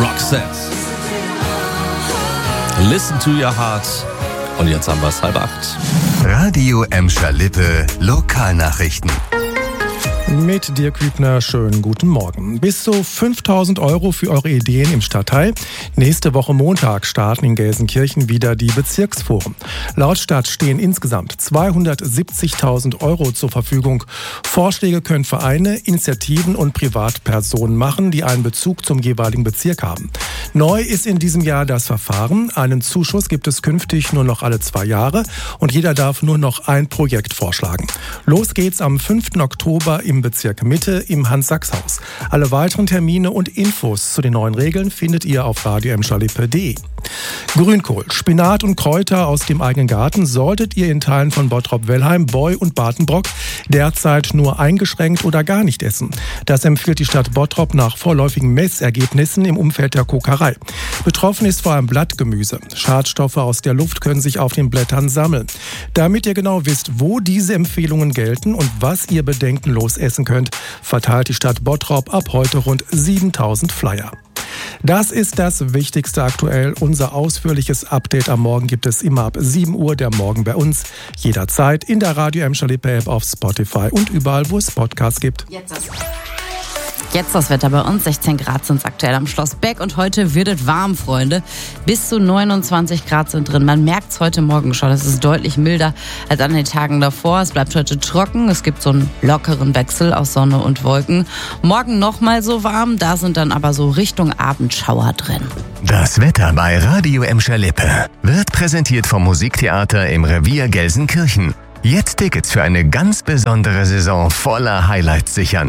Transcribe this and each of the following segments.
Roxette. Listen to your heart. Und jetzt haben wir es 7:30. Radio Emscher-Lippe Lokalnachrichten. Mit Dirk Hübner, schönen guten Morgen. Bis zu 5.000 € für eure Ideen im Stadtteil. Nächste Woche Montag starten in Gelsenkirchen wieder die Bezirksforen. Laut Stadt stehen insgesamt 270.000 € zur Verfügung. Vorschläge können Vereine, Initiativen und Privatpersonen machen, die einen Bezug zum jeweiligen Bezirk haben. Neu ist in diesem Jahr das Verfahren. Einen Zuschuss gibt es künftig nur noch alle 2 Jahre und jeder darf nur noch ein Projekt vorschlagen. Los geht's am 5. Oktober im Bezirk Mitte im Hans-Sachs-Haus. Alle weiteren Termine und Infos zu den neuen Regeln findet ihr auf radioemscherlippe.de. Grünkohl, Spinat und Kräuter aus dem eigenen Garten solltet ihr in Teilen von Bottrop-Wellheim, Boy und Bartenbrock derzeit nur eingeschränkt oder gar nicht essen. Das empfiehlt die Stadt Bottrop nach vorläufigen Messergebnissen im Umfeld der Kokerei. Betroffen ist vor allem Blattgemüse. Schadstoffe aus der Luft können sich auf den Blättern sammeln. Damit ihr genau wisst, wo diese Empfehlungen gelten und was ihr bedenkenlos essen könnt, verteilt die Stadt Bottrop ab heute rund 7.000 Flyer. Das ist das Wichtigste aktuell. Unser ausführliches Update am Morgen gibt es immer ab 7 Uhr der Morgen bei uns. Jederzeit in der Radio Emscher-Lippe App auf Spotify und überall, wo es Podcasts gibt. Jetzt das Wetter bei uns. 16 Grad sind es aktuell am Schloss Beck und heute wird es warm, Freunde. Bis zu 29 Grad sind drin. Man merkt es heute Morgen schon. Es ist deutlich milder als an den Tagen davor. Es bleibt heute trocken. Es gibt so einen lockeren Wechsel aus Sonne und Wolken. Morgen nochmal so warm. Da sind dann aber so Richtung Abendschauer drin. Das Wetter bei Radio Emscher-Lippe wird präsentiert vom Musiktheater im Revier Gelsenkirchen. Jetzt Tickets für eine ganz besondere Saison voller Highlights sichern.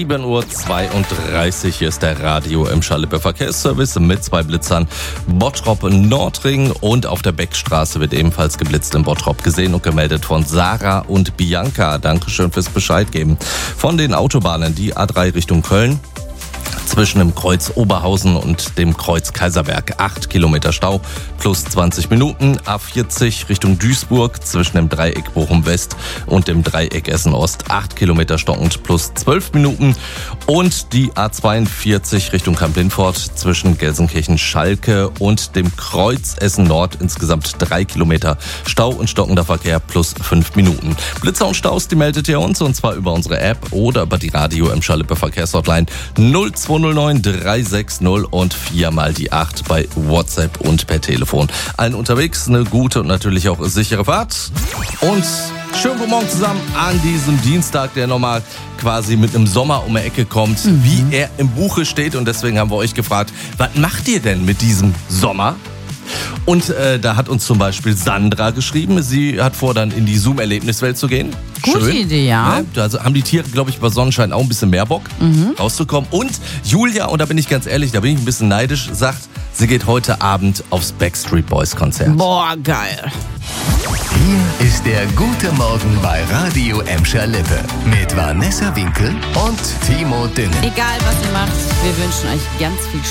7:32 Uhr ist der Radio Emscher-Lippe Verkehrsservice mit 2 Blitzern. Bottrop Nordring und auf der Beckstraße wird ebenfalls geblitzt in Bottrop, gesehen und gemeldet von Sarah und Bianca. Dankeschön fürs Bescheid geben. Von den Autobahnen die A3 Richtung Köln. Zwischen dem Kreuz Oberhausen und dem Kreuz Kaiserberg 8 Kilometer Stau plus 20 Minuten. A40 Richtung Duisburg zwischen dem Dreieck Bochum West und dem Dreieck Essen Ost 8 Kilometer stockend plus 12 Minuten. Und die A42 Richtung Kamp-Lindfort zwischen Gelsenkirchen Schalke und dem Kreuz Essen Nord insgesamt 3 Kilometer Stau und stockender Verkehr plus 5 Minuten. Blitzer und Staus, die meldet ihr uns und zwar über unsere App oder über die Radio Emscher-Lippe Verkehrshotline 0209 360 und 4 die 8 bei WhatsApp und per Telefon. Allen unterwegs eine gute und natürlich auch sichere Fahrt. Und schönen guten Morgen zusammen an diesem Dienstag, der nochmal quasi mit einem Sommer um die Ecke kommt, wie er im Buche steht. Und deswegen haben wir euch gefragt, was macht ihr denn mit diesem Sommer? Und da hat uns zum Beispiel Sandra geschrieben, sie hat vor, dann in die Zoom-Erlebniswelt zu gehen. Gute Schön. Idee, ja. Da haben die Tiere, glaube ich, bei Sonnenschein auch ein bisschen mehr Bock, rauszukommen. Und Julia, und da bin ich ganz ehrlich, da bin ich ein bisschen neidisch, sagt, sie geht heute Abend aufs Backstreet Boys Konzert. Boah, geil. Hier ist der Gute Morgen bei Radio Emscher-Lippe mit Vanessa Winkel und Timo Düngen. Egal, was ihr macht, wir wünschen euch ganz viel